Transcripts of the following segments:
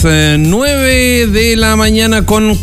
9 de la mañana con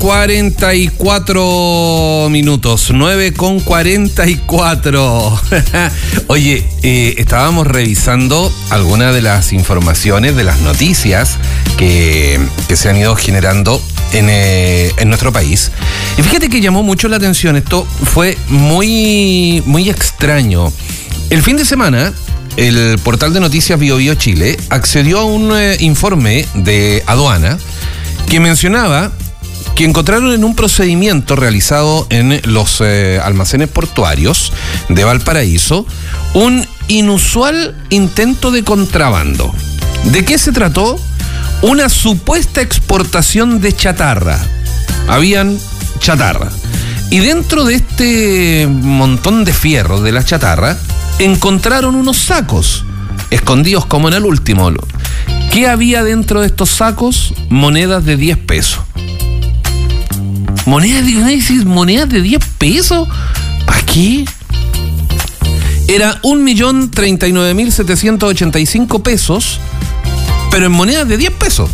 44 minutos. 9 con 44. Oye, estábamos revisando algunas de las informaciones, de las noticias que se han ido generando en nuestro país. Y fíjate que llamó mucho la atención. Esto fue muy extraño. El fin de semana, el portal de noticias BioBio Chile accedió a un informe de aduana que mencionaba que encontraron en un procedimiento realizado en los almacenes portuarios de Valparaíso un inusual intento de contrabando. ¿De qué se trató? Una supuesta exportación de chatarra. Habían chatarra. Y dentro de este montón de fierro de la chatarra, encontraron unos sacos, escondidos como en el último. ¿Qué había dentro de estos sacos? Monedas de 10 pesos. ¿Monedas de 10 pesos? ¿Para qué? Era 1.039.785 pesos, pero en monedas de 10 pesos.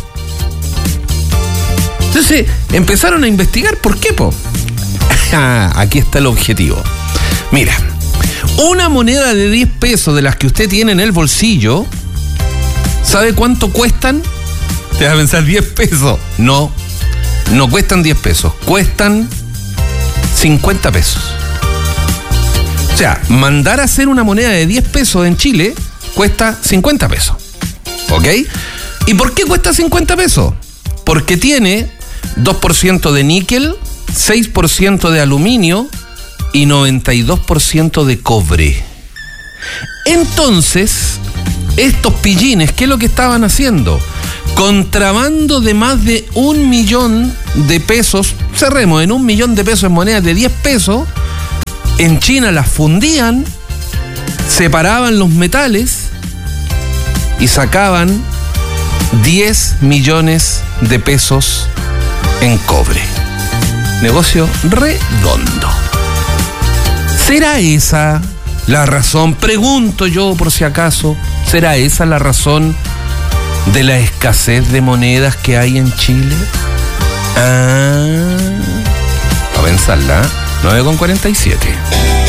Entonces empezaron a investigar por qué, po. Aquí está el objetivo. Mira, una moneda de 10 pesos de las que usted tiene en el bolsillo, ¿sabe cuánto cuestan? Te vas a pensar 10 pesos. No cuestan 10 pesos, cuestan 50 pesos. O sea, mandar a hacer una moneda de 10 pesos en Chile cuesta 50 pesos. ¿Ok? ¿Y por qué cuesta 50 pesos? Porque tiene 2% de níquel, 6% de aluminio y 92% de cobre. Entonces, estos pillines, ¿qué es lo que estaban haciendo? Contrabando de más de 1 millón de pesos, cerremos, en 1 millón de pesos en monedas de 10 pesos, en China las fundían, separaban los metales y sacaban 10 millones de pesos en cobre. Negocio redondo. ¿Será esa la razón? Pregunto yo por si acaso. ¿Será esa la razón de la escasez de monedas que hay en Chile? A pensarla. 9:47.